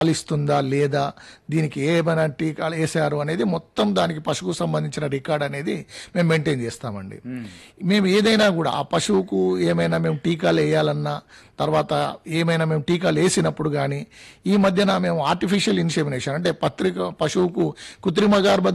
ఇస్తుందా లేదా, దీనికి ఏమైనా టీకాలు వేసారు అనేది మొత్తం దానికి పశువుకు సంబంధించిన రికార్డ్ అనేది మేము మెయింటైన్ చేస్తామండి. మేము ఏదైనా కూడా ఆ పశువుకు ఏమైనా మేము టీకాలు వేయాలన్నా, తర్వాత ఏమైనా మేము టీకాలు వేసినప్పుడు కానీ, ఈ మధ్యన మేము ఆర్టిఫిషియల్ ఇన్సెమినేషన్ అంటే పశువుకు కృత్రిమ గర్భ